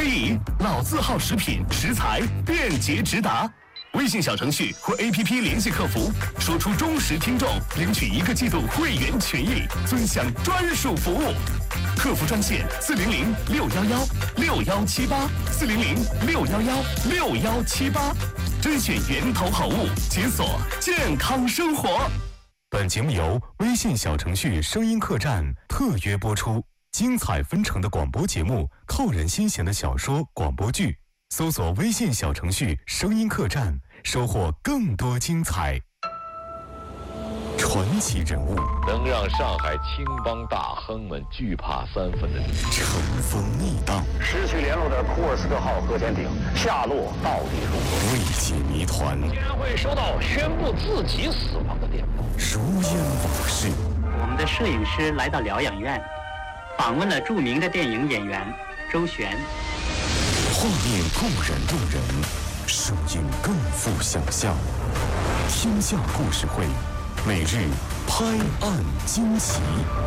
以老字号食品食材便捷直达。微信小程序或 APP 联系客服，说出忠实听众，领取1个季度会员权益，尊享专属服务。客服专线400-611-6118，400-611-6178，甄选源头好物，解锁健康生活。本节目由微信小程序声音客栈特约播出。精彩纷呈的广播节目，扣人心弦的小说、广播剧，搜索微信小程序声音客栈，收获更多精彩。传奇人物， 能让上海青帮大亨们惧怕3分的乘风逆荡， 失去联络的库尔斯克号核潜艇下落到底如何？ 未解谜团， 竟然会收到宣布自己死亡的电报。 如烟往事。 我们的摄影师来到疗养院，访问了著名的电影演员周璇。 画面动人动人，声音更富想象。天下故事会，每日拍案惊奇。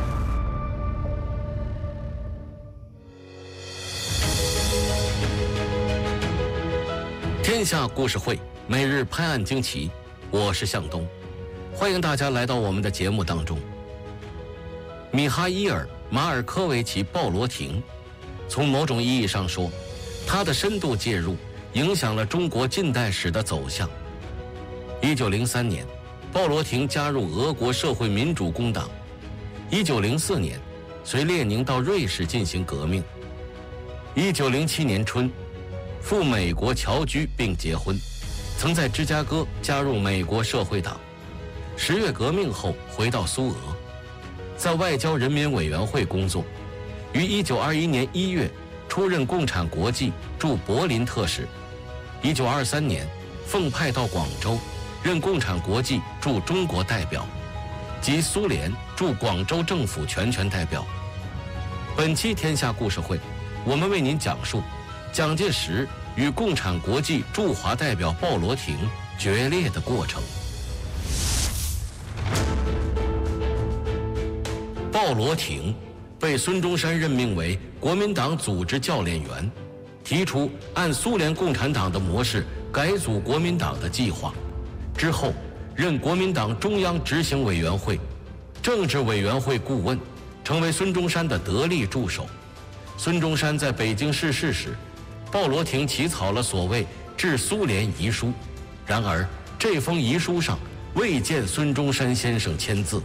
天下故事会，每日拍案惊奇，我是向东，欢迎大家来到我们的节目当中。米哈伊尔·马尔科维奇·鲍罗廷，从某种意义上说，他的深度介入影响了中国近代史的走向。1903年，鲍罗廷加入俄国社会民主工党。1904年，随列宁到瑞士进行革命。1907年春，赴美国侨居并结婚，曾在芝加哥加入美国社会党。10月革命后回到苏俄，在外交人民委员会工作，于1921年1月出任共产国际驻柏林特使。1923年奉派到广州，任共产国际驻中国代表，及苏联驻广州政府全权代表。本期天下故事会，我们为您讲述蒋介石与共产国际驻华代表鲍罗廷决裂的过程。鲍罗廷被孙中山任命为国民党组织教练员，提出按苏联共产党的模式改组国民党的计划。之后任国民党中央执行委员会政治委员会顾问，成为孙中山的得力助手。孙中山在北京逝世时，鲍罗廷起草了所谓致苏联遗书，然而这封遗书上未见孙中山先生签字。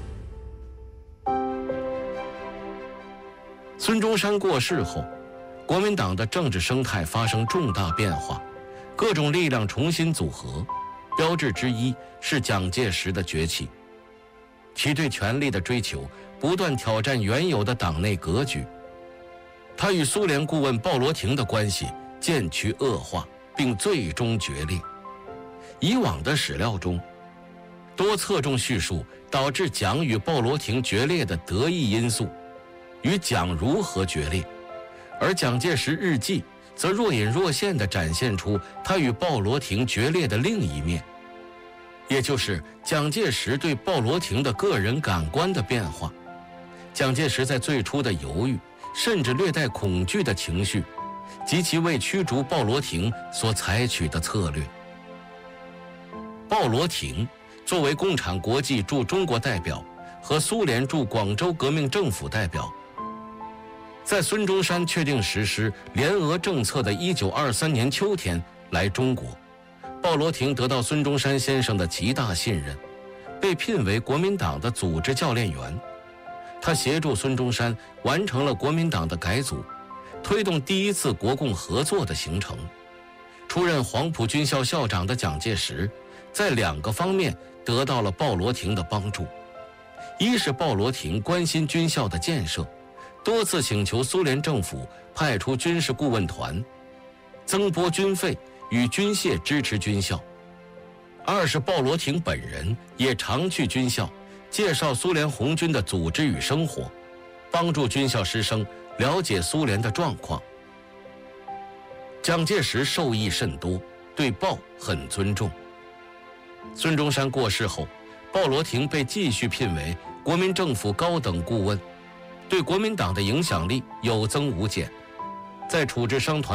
孙中山过世后，国民党的政治生态发生重大变化，各种力量重新组合，标志之一是蒋介石的崛起。其对权力的追求不断挑战原有的党内格局。他与苏联顾问鲍罗廷的关系渐趋恶化，并最终决裂。以往的史料中多侧重叙述导致蒋与鲍罗廷决裂的得意因素，与蒋如何决裂，而蒋介石日记则若隐若现地展现出他与鲍罗廷决裂的另一面，也就是蒋介石对鲍罗廷的个人感官的变化。蒋介石在最初的犹豫，甚至略带恐惧的情绪，及其为驱逐鲍罗廷所采取的策略。鲍罗廷作为共产国际驻中国代表和苏联驻广州革命政府代表，在孙中山确定实施联俄政策的1923年秋天来中国。鲍罗廷得到孙中山先生的极大信任，被聘为国民党的组织教练员。他协助孙中山完成了国民党的改组，推动第一次国共合作的形成。出任黄埔军校校长的蒋介石在2个方面得到了鲍罗廷的帮助。一是鲍罗廷关心军校的建设，多次请求苏联政府派出军事顾问团，增拨军费与军械支持军校。二是鲍罗廷本人也常去军校，介绍苏联红军的组织与生活，帮助军校师生了解苏联的状况。蒋介石受益甚多，对鲍很尊重。孙中山过世后，鲍罗廷被继续聘为国民政府高等顾问，对国民党的影响力有增无减。在处置商团